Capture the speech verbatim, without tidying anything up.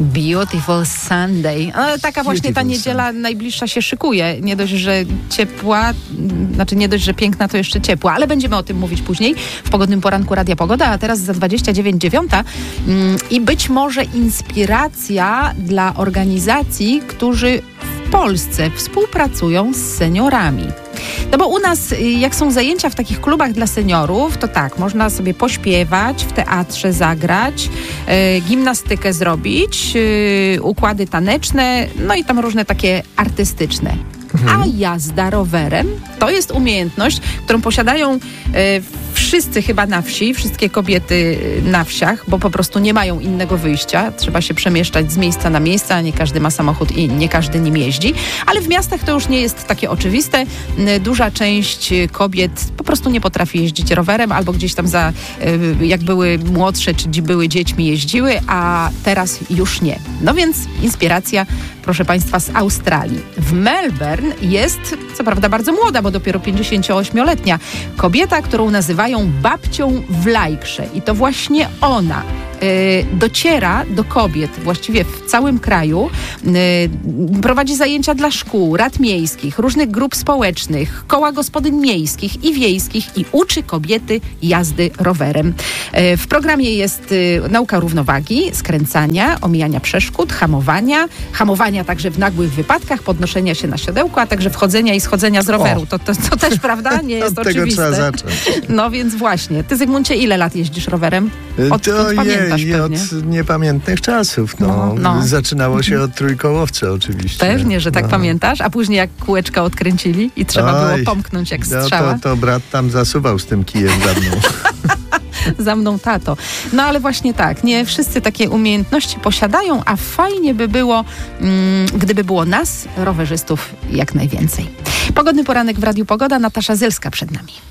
Beautiful Sunday. No, taka właśnie Beautiful ta niedziela Sunday. najbliższa się szykuje. Nie dość, że ciepła, znaczy nie dość, że piękna, to jeszcze ciepła, ale będziemy o tym mówić później w Pogodnym Poranku Radia Pogoda, a teraz za dwadzieścia dziewięć dziewiąta mm, i być może inspiracja dla organizacji, którzy w Polsce współpracują z seniorami. No bo u nas, jak są zajęcia w takich klubach dla seniorów, to tak, można sobie pośpiewać, w teatrze zagrać, e, gimnastykę zrobić, e, układy taneczne, no i tam różne takie artystyczne. A jazda rowerem to jest umiejętność, którą posiadają e, wszyscy chyba na wsi, wszystkie kobiety na wsiach, bo po prostu nie mają innego wyjścia. Trzeba się przemieszczać z miejsca na miejsce, a nie każdy ma samochód i nie każdy nim jeździ. Ale w miastach to już nie jest takie oczywiste. Duża część kobiet po prostu nie potrafi jeździć rowerem, albo gdzieś tam za, e, jak były młodsze, czy były dziećmi, jeździły, a teraz już nie. No więc inspiracja, proszę Państwa, z Australii. W Melbourne jest, co prawda bardzo młoda, bo dopiero pięćdziesięcioośmioletnia kobieta, którą nazywają babcią w Lajkrze. I to właśnie ona y, dociera do kobiet właściwie w całym kraju, y, prowadzi zajęcia dla szkół, rad miejskich, różnych grup społecznych, koła gospodyń miejskich i wiejskich i uczy kobiety jazdy rowerem. Y, w programie jest y, nauka równowagi, skręcania, omijania przeszkód, hamowania, hamowania także w nagłych wypadkach, podnoszenia się na siodełku, a także wchodzenia i schodzenia z roweru. To, to, to też, prawda, nie jest Od tego oczywiste. trzeba zacząć. No więc właśnie. Ty, Zygmuncie, ile lat jeździsz rowerem? Od to skąd pamiętasz je, pewnie? Od niepamiętnych czasów. No. No, no. Zaczynało się od trójkołowca oczywiście. Pewnie, że tak no. pamiętasz. A później jak kółeczka odkręcili i trzeba Oj, było pomknąć jak no strzała. to, to brat tam zasuwał z tym kijem za mną. Za mną tato. No ale właśnie tak, nie wszyscy takie umiejętności posiadają, a fajnie by było, mm, gdyby było nas, rowerzystów, jak najwięcej. Pogodny poranek w Radiu Pogoda, Natasza Zylska przed nami.